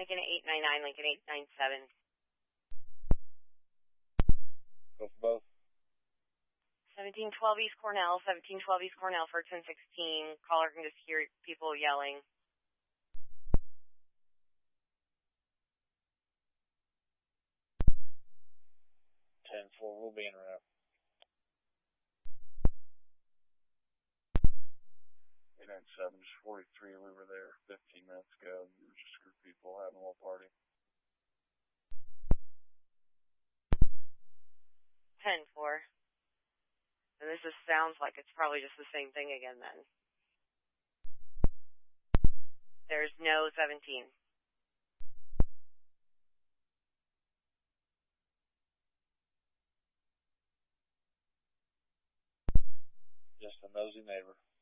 Lincoln 899, Lincoln 897. Go for both. 1712 East Cornell, 1712 East Cornell for 1016. Caller can just hear people yelling. We'll be in route. 897, just 43. We were there 15 minutes ago. We were just a group of people having a little party. 10-4. And this just sounds like it's probably just the same thing again then. There's no 17. Just a nosy neighbor.